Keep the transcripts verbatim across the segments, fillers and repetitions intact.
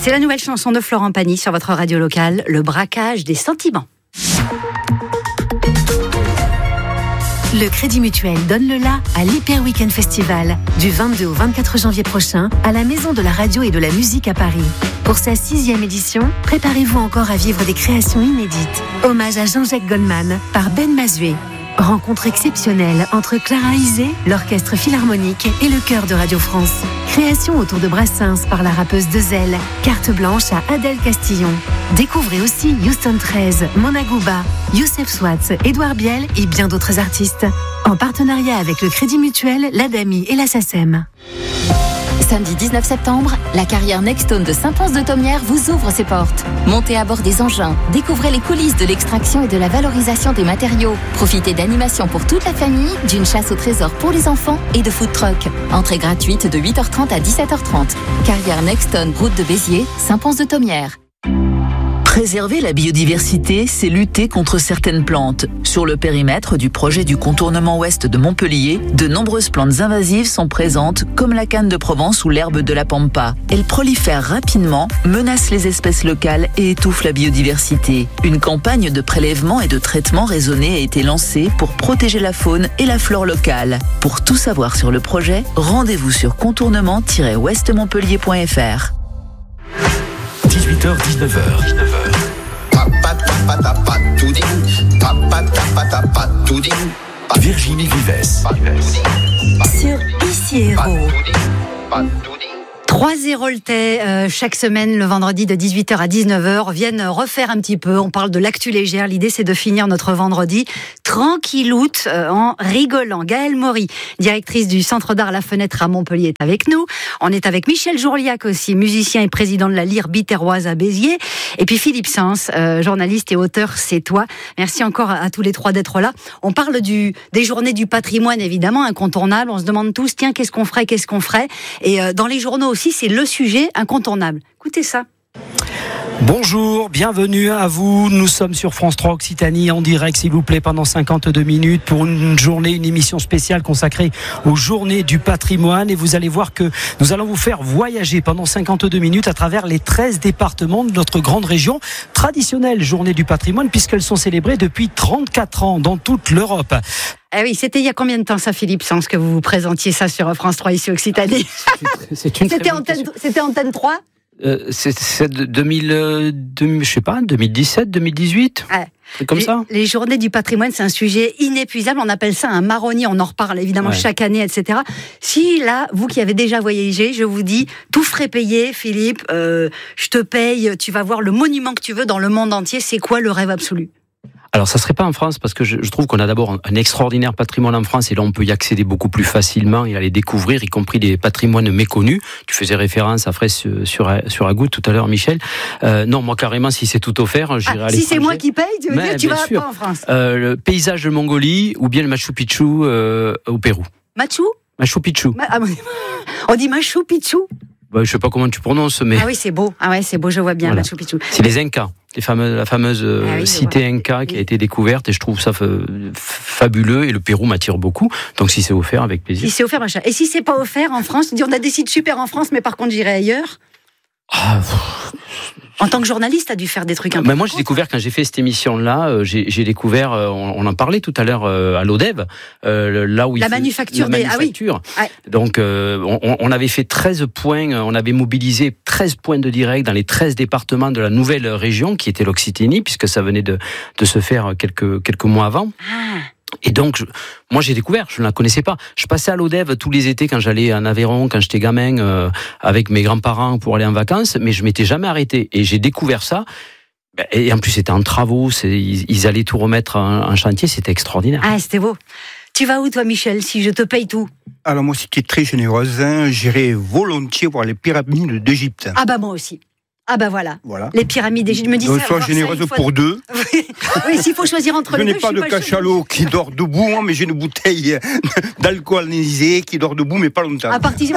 C'est la nouvelle chanson de Florent Pagny sur votre radio locale, Le braquage des sentiments. Le Crédit Mutuel donne le la à l'Hyper Weekend Festival du vingt-deux au vingt-quatre janvier prochain à la Maison de la Radio et de la Musique à Paris. Pour sa sixième édition, préparez-vous encore à vivre des créations inédites. Hommage à Jean-Jacques Goldman par Ben Mazué. Rencontre exceptionnelle entre Clara Isé, l'Orchestre Philharmonique et le Chœur de Radio France. Création autour de Brassens par la rappeuse Dezel. Carte blanche à Adèle Castillon. Découvrez aussi Houston treize, Mona Gouba, Youssef Swatz, Édouard Biel et bien d'autres artistes. En partenariat avec le Crédit Mutuel, l'Adami et la SACEM. Samedi dix-neuf septembre, la carrière Nextone de Saint-Pons-de-Thomières vous ouvre ses portes. Montez à bord des engins, découvrez les coulisses de l'extraction et de la valorisation des matériaux. Profitez d'animations pour toute la famille, d'une chasse au trésor pour les enfants et de food truck. Entrée gratuite de huit heures trente à dix-sept heures trente. Carrière Nextone, route de Béziers, Saint-Pons-de-Thomières. Préserver la biodiversité, c'est lutter contre certaines plantes. Sur le périmètre du projet du contournement ouest de Montpellier, de nombreuses plantes invasives sont présentes, comme la canne de Provence ou l'herbe de la pampa. Elles prolifèrent rapidement, menacent les espèces locales et étouffent la biodiversité. Une campagne de prélèvement et de traitement raisonné a été lancée pour protéger la faune et la flore locale. Pour tout savoir sur le projet, rendez-vous sur contournement tiret ouest montpellier point f r. dix-huit heures dix-neuf heures. Virginie Vives. Sur Ici Héros. Trois Héroltais, euh, chaque semaine, le vendredi de dix-huit heures à dix-neuf heures, viennent refaire un petit peu. On parle de l'actu légère. L'idée, c'est de finir notre vendredi tranquilloute, euh, en rigolant. Gaëlle Maury, directrice du Centre d'art La Fenêtre à Montpellier, est avec nous. On est avec Michel Jourliac aussi, musicien et président de la Lyre Biterroise à Béziers. Et puis Philippe Sens, euh, journaliste et auteur, c'est toi. Merci encore à, à tous les trois d'être là. On parle du, des journées du patrimoine, évidemment, incontournable. On se demande tous, tiens, qu'est-ce qu'on ferait, qu'est-ce qu'on ferait. Et euh, dans les journaux aussi, c'est le sujet incontournable. Écoutez ça. Bonjour, bienvenue à vous. Nous sommes sur France trois Occitanie en direct, s'il vous plaît, pendant cinquante-deux minutes pour une journée, une émission spéciale consacrée aux journées du patrimoine. Et vous allez voir que nous allons vous faire voyager pendant cinquante-deux minutes à travers les treize départements de notre grande région. Traditionnelle journée du patrimoine puisqu'elles sont célébrées depuis trente-quatre ans dans toute l'Europe. Ah oui, c'était il y a combien de temps ça, Philippe Sens, que vous vous présentiez ça sur France trois ici Occitanie? C'est une c'était, antenne, c'était Antenne trois euh, c'est, c'est de deux mille, euh, deux, je sais pas, deux mille dix-sept, deux mille dix-huit. Ah. C'est comme les, ça. Les journées du patrimoine, c'est un sujet inépuisable. On appelle ça un marronnier. On en reparle évidemment ouais. chaque année, et cetera. Si là, vous qui avez déjà voyagé, je vous dis, tout frais payé, Philippe, euh, je te paye, tu vas voir le monument que tu veux dans le monde entier. C'est quoi le rêve absolu? Alors, ça serait pas en France, parce que je, je trouve qu'on a d'abord un, un extraordinaire patrimoine en France, et là, on peut y accéder beaucoup plus facilement et aller découvrir, y compris des patrimoines méconnus. Tu faisais référence à Fraisse sur, sur, sur Agout tout à l'heure, Michel. Euh, non, moi, carrément, si c'est tout offert, j'irai ah, à l'étranger. Si c'est moi qui paye, tu veux Mais, dire, tu vas sûr. pas en France. Euh, le paysage de Mongolie, ou bien le Machu Picchu euh, au Pérou. Machu Machu Picchu. Ma, ah, on dit Machu Picchu. Bah, je sais pas comment tu prononces, mais... Ah oui, c'est beau. Ah ouais, c'est beau, je vois bien, voilà. Machu Picchu. C'est les Incas. Les fameuses, la fameuse ah oui, cité Inca qui oui. a été découverte, et je trouve ça f- fabuleux, et le Pérou m'attire beaucoup, donc si c'est offert, avec plaisir. Si c'est offert, machin. Et si c'est pas offert en France, tu dis on a des sites super en France, mais par contre j'irai ailleurs. Ah, en tant que journaliste, tu as dû faire des trucs un peu. Ben moi, j'ai découvert, quand j'ai fait cette émission-là, euh, j'ai, j'ai découvert, euh, on, on en parlait tout à l'heure euh, à l'Odève, euh, là où la il manufacture fait, des. la manufacture. Ah oui. Ouais. Donc, euh, on, on avait fait treize points, on avait mobilisé treize points de direct dans les treize départements de la nouvelle région, qui était l'Occitanie, puisque ça venait de, de se faire quelques, quelques mois avant. Ah. Et donc, je, moi, j'ai découvert, je ne la connaissais pas. Je passais à l'Odève tous les étés quand j'allais en Aveyron, quand j'étais gamin, euh, avec mes grands-parents pour aller en vacances, mais je m'étais jamais arrêté. Et j'ai découvert ça. Et en plus, c'était en travaux, c'est, ils, ils allaient tout remettre en, en chantier, c'était extraordinaire. Ah, c'était beau. Tu vas où, toi, Michel, si je te paye tout? Alors, moi, c'était très généreuse. Hein. J'irais volontiers voir les pyramides d'Égypte. Ah, bah, moi aussi. Ah ben voilà. voilà, les pyramides d'Égypte. Je me dis donc, ça. sois généreuse fois... pour deux. oui, oui, s'il faut choisir entre je les deux. Je n'ai pas de cachalot qui dort debout, hein, mais j'ai une bouteille d'alcool anisé qui dort debout, mais pas longtemps. À partir.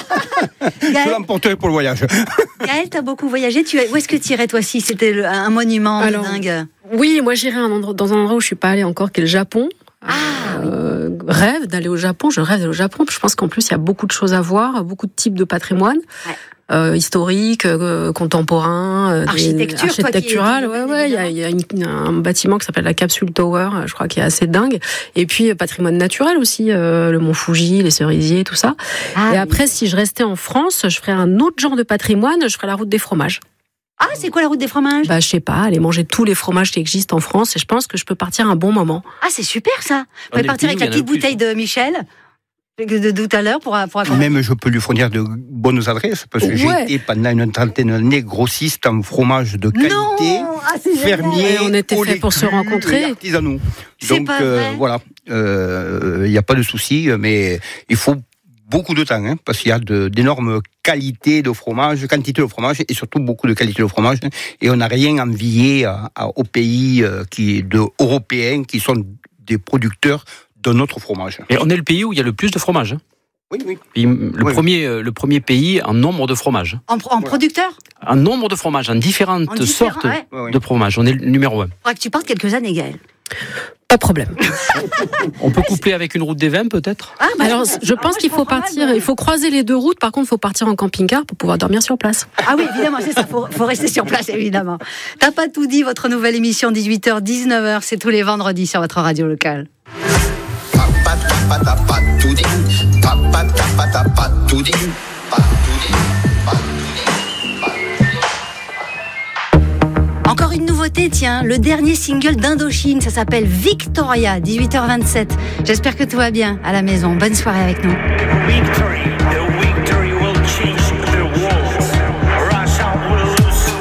Je l'emporterai pour le voyage. Gaëlle, t'as beaucoup voyagé. Tu... Où est-ce que tu irais toi si c'était le... un monument Alors, dingue? Oui, moi j'irais un endroit... dans un endroit où je suis pas allée encore, qui est le Japon. Ah, euh, oui. rêve d'aller au Japon. Je rêve d'aller au Japon. Je pense qu'en plus, il y a beaucoup de choses à voir, beaucoup de types de patrimoine. Ouais. Euh, historique, euh, contemporain, euh, architecture, architectural, ouais, ouais. Il y a, il y a une, un bâtiment qui s'appelle la Capsule Tower, je crois, qui est assez dingue. Et puis patrimoine naturel aussi, euh, le Mont Fuji, les cerisiers, tout ça. Ah, et oui. Après, si je restais en France, je ferais un autre genre de patrimoine. Je ferais la route des fromages. Ah, c'est quoi la route des fromages ? Bah, je sais pas, aller manger tous les fromages qui existent en France. Et je pense que je peux partir un bon moment. Ah, c'est super ça. Vous pouvez partir avec la petite bouteille de Michel. De tout à l'heure pour, pour accompagner. Même je peux lui fournir de bonnes adresses parce que ouais. j'ai été pendant une trentaine d'années grossiste en fromage de qualité, ah, fermier, on était fait pour se rencontrer, artisanaux. C'est donc pas euh, vrai. voilà, il euh, n'y a pas de souci, mais il faut beaucoup de temps hein, parce qu'il y a de, d'énormes qualités de fromage, quantité de fromage et surtout beaucoup de qualité de fromage et on n'a rien envié à, à, aux pays euh, qui, de, européens qui sont des producteurs de notre fromage. Et on est le pays où il y a le plus de fromage. Oui, oui. Le, oui, premier, oui. le premier pays en nombre de fromages. En, en voilà. producteur ? En nombre de fromages, en différentes en sortes ouais. de fromages. On est le numéro un. Il faudra que tu partes quelques années, Gaël. Pas de problème. On peut coupler avec une route des vins, peut-être ? ah, bah, Alors, je pense ah, qu'il faut partir, mal, il faut croiser les deux routes. Par contre, il faut partir en camping-car pour pouvoir dormir sur place. Ah oui, évidemment, c'est ça. Il faut, faut rester sur place, évidemment. T'as pas tout dit, votre nouvelle émission dix-huit heures dix-neuf heures, c'est tous les vendredis sur votre radio locale. Encore une nouveauté, tiens, le dernier single d'Indochine, ça s'appelle Victoria, dix-huit heures vingt-sept. J'espère que tout va bien à la maison. Bonne soirée avec nous. Victoria.